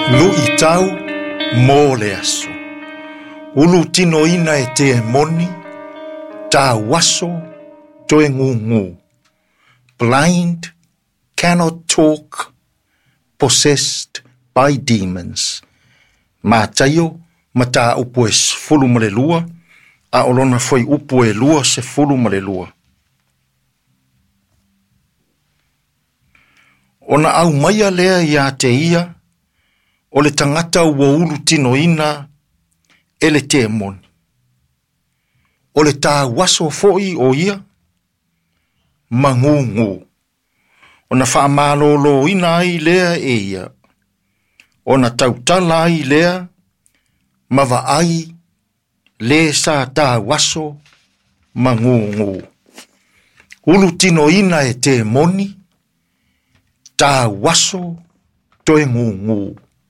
Lu I tau mō le aso. Ulu tino ina e te moni, tā waso toe ngungu. Blind, cannot talk, possessed by demons. Mā taio, ma tā upu e fulu ma le lua, a olona foi upu e lua se fulu ma le lua. Ona au maia lea ia te ia, o le tangata ua ulu tino ina, e le te moni. O le tā waso foi o ia, mangungu. Ona whaamālolo ina ai lea e ia. Ona tautala ai lea, mawa ai, le sa tā waso, mangungu. Ulu tino ina e te moni, tā waso, toe ngungu.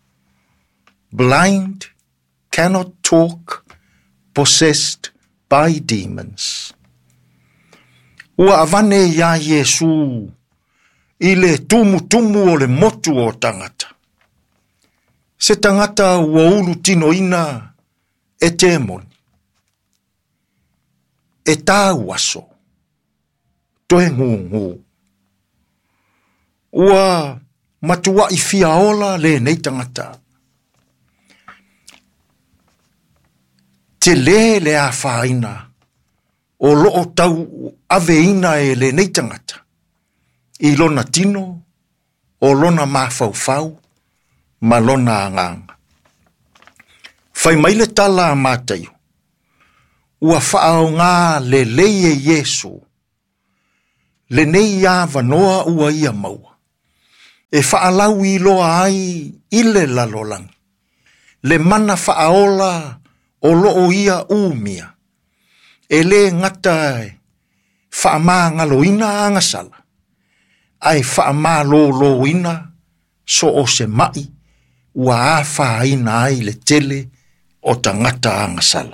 Blind, cannot talk, possessed by demons. Ua avane ia Yesu, i le tumu o le motu o tangata. Se tangata ua ulu tino ina e te moni. E tā waso, toe ngungu. Ua matua I fiaola le nei tangata. Te le a whaina, o loo tau aveina e le nei tangata. I lona tino, o lona mawhauwhau, ma lona anganga. Whai maile tala a mātaio, ua whaau ngā le leie Yesu, le nei a vanoa ua ia maua. E whaalau I loa ai I le lalolangi. Le mana whaaola o loo ia umia. E le ngata whaamā ngaloina angasala. Ai whaamā loloina so o se mai ua a whaaina ai le tele o tangata angasala.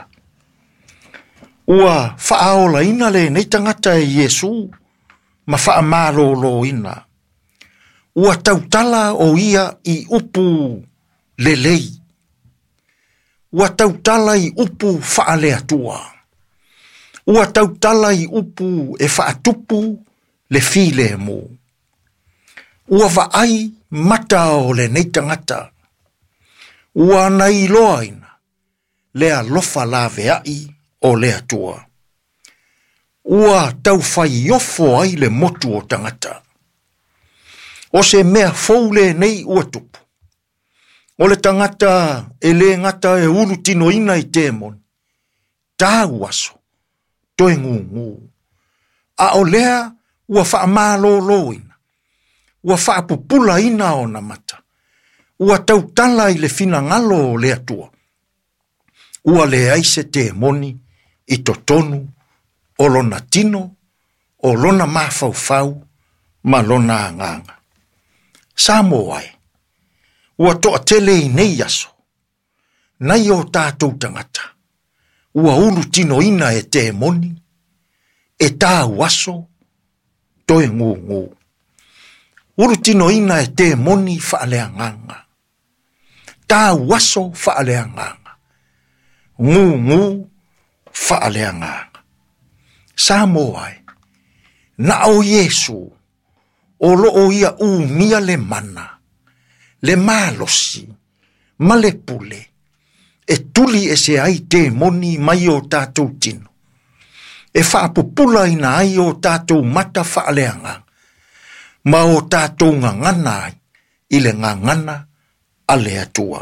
Ua whaaola ina le nei tangata e Yesu ma whaamā loloina. Ua tautala o ia I upu le lei. Ua tautala I upu whaalea tua. Ua tautala I upu e whaatupu le file mo. Ua vaai mata o le nei tangata. Ua nei loaina lea lofa la veai o lea tua. Ua tau whai ofo ai le motu o tangata. O se mea foule nei ua tupu. O le tangata e le ngata e ulu tino ina I te moni. Tā waso, toe ngungu. A o lea ua whaamālolo ina. Ua whaapupula ina o na mata. Ua tautala I le fina ngalo o lea tua. Ua le aise te moni I totonu o lona tino, o lona mawhauwhau, ma lona anganga. Samo ai. Ua toa tele I nei aso. Nai o tātou tangata. Ua ulu tino ina e te moni. E tā waso. Toe ngungu. Ulu tino ina e te moni whaaleanganga. Tā waso whaaleanganga. Ngungu whaaleanganga. Samo ai. Na o Yesu. O loo ia umia le mana. Le malosi, ma le pule, e tuli e se ai te moni mai o tātou tino. E whaapupula ina ai o tātou mata whaaleanga, ma o tātou ngangana ai, I le ngangana a le atua.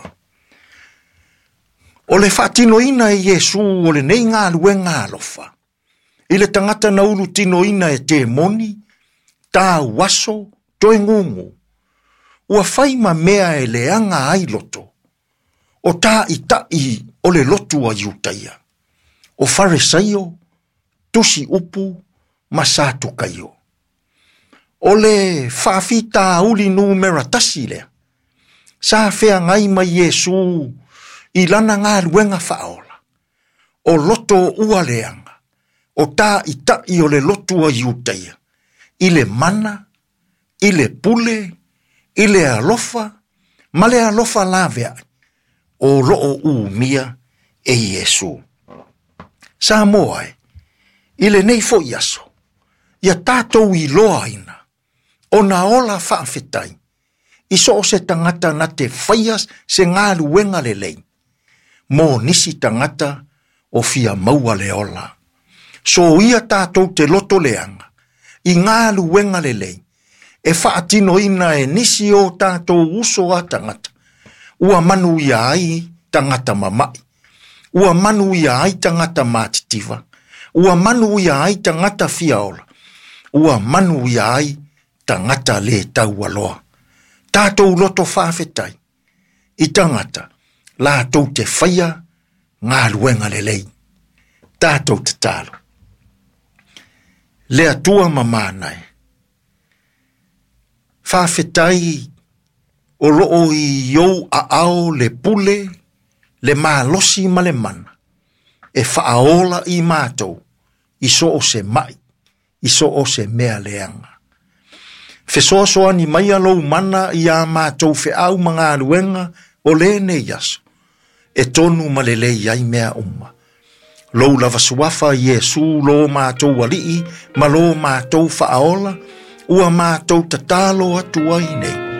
O le whaatino ina e Yesu o le nei ngā lue ngā lofa. I le tangata na ulu tino ina e te moni, tā waso, toe ngungu. Ua whai ma mea e leanga ai loto. O tā I tai o le lotu a iutaia. O farisaio, tusi upu, ma sātu kaio. O le whaafita uli nu meratasi lea. Sā whea ngai mai Yesu I lana ngā ruenga whaola. O loto ua leanga. O tā I tai o le lotu a iutaia. I le mana, I le pule, I le alofa, ma le alofa lawe ai, o loo u mia e Iesu. Sa moa e, ile nei fo iaso, ia tātou I loa ina, o na ola whaafetai, I so o se tangata na te whaias se ngā luenga le lei, mō nisi tangata o fia maua le ola. So ia tātou te loto leanga, I ngā luenga le lei, e whaatino ina e nisi o tātou uso a tangata, ua manu ia ai tangata mamai, ua manu ia ai tangata mātitiva, ua manu ia ai tangata fiaola, ua manu ia ai tangata le tau aloa. Tātou loto whaafetai, I tangata, lātou te whaia ngā luenga le lei. Tātou te tālo. Lea tua mamānai. Whaafetai o loo I iou a ao le pule, le mālosi ma le mana. E whaaola I mātou, I so o se mai, I so o se mea leanga. Fesoasoa ni mai alou mana I a mātou fe au mga aluenga o le ne yaso. E tonu malele iai mea umma. Lou lava suafa Iesu lo mātou alii, ma lo mātou whaaola, ua mātou tatalo atu ai nei.